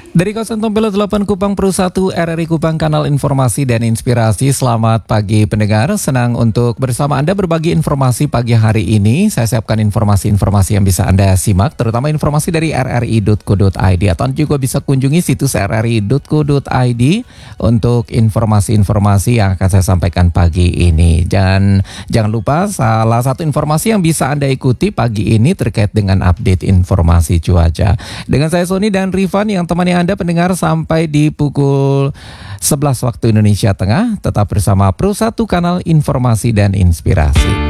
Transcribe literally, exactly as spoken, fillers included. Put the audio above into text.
Dari kawasan Tompel delapan Kupang Pro satu R R I Kupang, kanal informasi dan inspirasi. Selamat pagi pendengar, senang untuk bersama Anda berbagi informasi pagi hari ini. Saya siapkan informasi-informasi yang bisa Anda simak, terutama informasi dari r r i dot co dot i d, atau juga bisa kunjungi situs r r i dot co dot i d untuk informasi-informasi yang akan saya sampaikan pagi ini. Dan jangan lupa, salah satu informasi yang bisa Anda ikuti pagi ini terkait dengan update informasi cuaca. Dengan saya Sony dan Rifan yang temani Anda pendengar sampai di pukul sebelas waktu Indonesia Tengah. Tetap bersama Pro satu, kanal informasi dan inspirasi.